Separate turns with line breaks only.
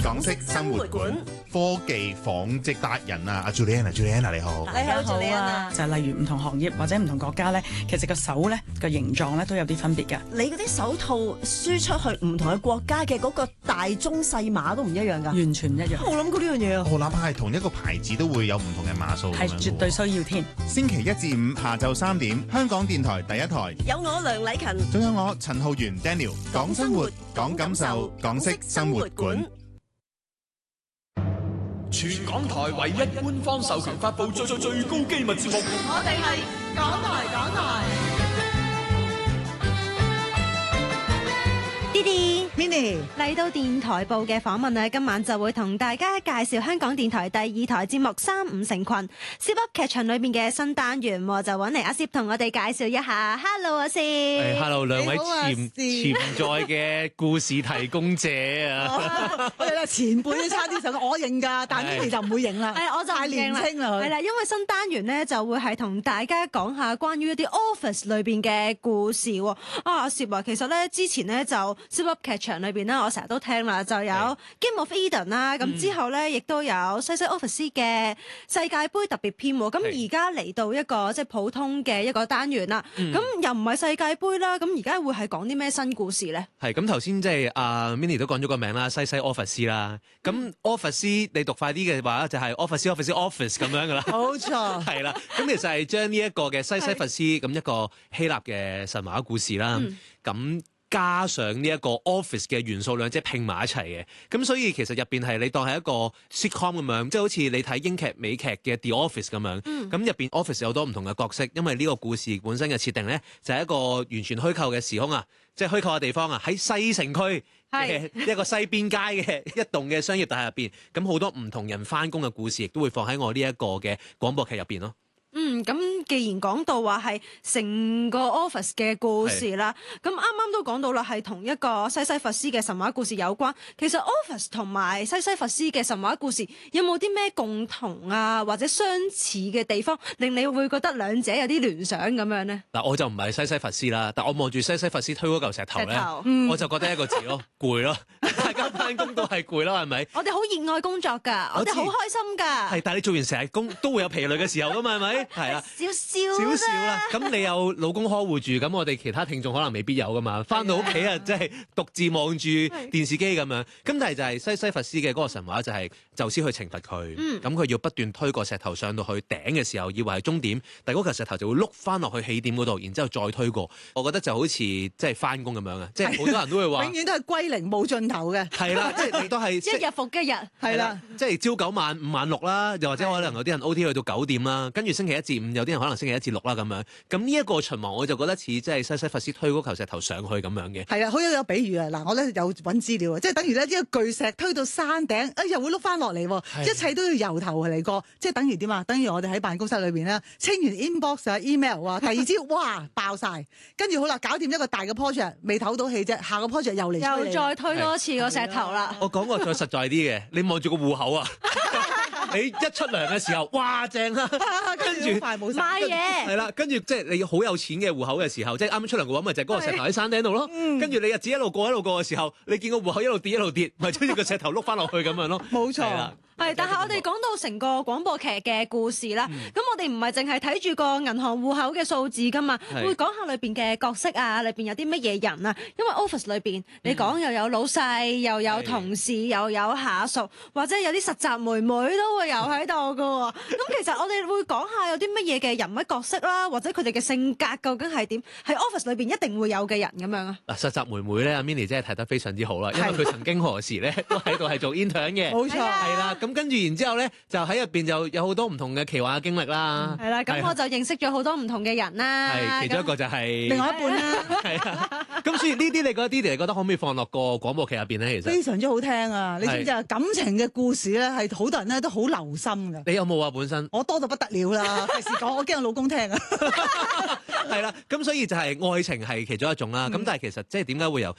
港式生活館，科技紡織達人啊，阿 Juliana 你好。
你好 Juliana。
就係例如唔同行業或者唔同國家咧，其實個手咧個形狀咧都有啲分別嘅。
你嗰啲手套輸出去唔同嘅國家嘅嗰個大中細碼都唔一樣㗎，
完全唔一樣。
冇諗過呢樣嘢啊！
我哪怕係同一個牌子都會有唔同嘅碼數，
係絕對需要添。
星期一至五下晝3點，香港電台第一台
有我梁禮勤，
仲有我陳浩源 Daniel， 講生活，講感受，港式生活館。
全港台唯一官方授權發布最高機密節目，
我哋係港台。
Didi
Minnie
嚟到電台部嘅訪問今晚就會同大家介紹香港電台第2台節目《35成群》Zip 噏劇場裏面嘅新單元，就揾嚟阿 Zip 同我哋介紹一下。Hello 阿
Zip，Hello 兩位潛在嘅故事提供者啊！
我哋咧前輩都差啲就我認㗎，但係 Minnie 就唔會認啦。
我就
太年輕啦，
係啦，因為新單元咧就會係同大家講下關於一啲 office 裏邊嘅故事喎。阿 Zip 啊，其實咧之前咧就 Zip 噏劇場裏邊咧，我成日都聽啦，就有 Game of Eden 啦，咁之後咧亦都有西西 Office 嘅世界盃特別篇。咁而家嚟到一個即係普通嘅一個單元啦，咁又唔係世界盃啦，咁而家會係講啲咩新故事咧？
係咁頭先即係阿 Minnie 都講咗個名啦，西西 Office 啦。咁 Office 你讀快啲嘅話就係 Office 咁樣噶啦。
冇錯，
係啦。咁其實係將呢一個嘅西西弗斯咁一個希臘嘅神話故事啦。咁加上呢一個 office 嘅元素兩者拼埋一齊嘅，咁所以其實入邊係你當係一個 sitcom 咁樣，即係好似你睇英劇、美劇嘅 The Office 咁樣。咁入邊 office 有好多唔同嘅角色，因為呢個故事本身嘅設定咧就係一個完全虛構嘅時空啊，即係虛構嘅地方啊，喺西城區嘅一個西邊街嘅一棟嘅商業大廈入邊，咁好多唔同人翻工嘅故事，亦都會放喺我呢一個嘅廣播劇入邊咯。
咁既然講到話係成個 office 嘅故事啦，咁啱啱都講到啦，係同一個西西弗斯嘅神話故事有關。其實 office 同埋西西弗斯嘅神話故事有冇啲咩共同啊，或者相似嘅地方，令你會覺得兩者有啲聯想咁樣呢？
嗱，我就唔係西西弗斯啦，但我望住西西弗斯推嗰嚿石頭咧，我就覺得一個字咯，攰咯。大家翻工都係攰啦，係咪？
我哋好熱愛工作㗎，我哋好開心㗎。
係，但係你做完成日工都會有疲累嘅時候㗎嘛，係咪？係啊，少少啦。咁你有老公呵護住，咁我哋其他聽眾可能未必有㗎嘛。翻到屋企啊，即係獨自望住電視機咁樣。咁但係就係西西弗斯嘅嗰個神話，就係宙斯去懲罰佢。咁佢要不斷推個石頭上到去頂嘅時候，以為係終點，但係嗰嚿石頭就會碌翻落去起點嗰度，然之後再推過。我覺得就好似即係翻工咁樣啊！即係好多人都會話，
永遠都係歸零冇盡頭嘅。
係啦，即係你都係
一日復一日。
係啦，
即係朝9晚5晚6啦，又或者可能有啲人 OT 去到9點啦，跟住星期1至5有啲人可能星期1至6啦咁樣。咁呢一個循環我就覺得似即係西西弗斯推嗰嚿石頭上去咁樣嘅。
係啊，好有比喻啊！嗱，我咧有揾資料啊，即係等於咧呢個巨石推到山頂，又會碌翻落嚟喎，一切都要由頭嚟過，即係等於點啊？等於我哋喺辦公室裏邊咧清完 inbox 啊 email 啊，第二朝哇爆晒，跟住好啦，搞掂一個大嘅 project， 未唞到氣啫，下個 project 又嚟，
又再推多次個石頭啦。
我講個再實在啲嘅，你望住個戶口啊！你一出糧嘅時候，哇正啊！跟住
買
嘢
係啦，跟住即係你好有錢嘅戶口嘅時候，即係啱啱出糧嘅話，咪就係嗰個石頭喺山頂度咯。跟住你日子一路過嘅時候，你見個戶口一路跌一路跌，咪跟住個石頭碌翻落去咁樣咯。
冇錯。
係，但係我哋講到成個廣播劇嘅故事啦，咁我哋唔係淨係睇住個銀行戶口嘅數字噶嘛，會講下裏邊嘅角色啊，裏邊有啲乜嘢人啊，因為 office 裏邊你講又有老細，又有同事，又有下屬，或者有啲實習妹妹都會有喺度噶喎。咁其實我哋會講下有啲乜嘢嘅人物角色啦，或者佢哋嘅性格究竟係點，喺 office 裏邊一定會有嘅人咁樣啊。
嗱，實習妹妹咧，阿 Minnie 真係睇得非常之好啦，因為佢曾經何時咧都喺度係做 intern 嘅，
冇錯，
係啦。咁跟住然之後咧，就喺入邊就有好多唔同嘅奇幻嘅經歷啦。
係啦，咁我就認識咗好多唔同嘅人啦。
係，其中一個就係
另外一半啦。
係啊，咁所以呢啲你覺得 Didi 覺得可唔可以放落個廣播劇入邊咧？其實
非常之好聽啊！你知唔知啊？感情嘅故事咧，係好多人咧都好留心㗎。
你有冇啊？本身
我多到不得了啦，費事講，我驚我老公聽啊。
係啦，咁所以就係愛情係其中一種啦。咁但係其實即係點解會由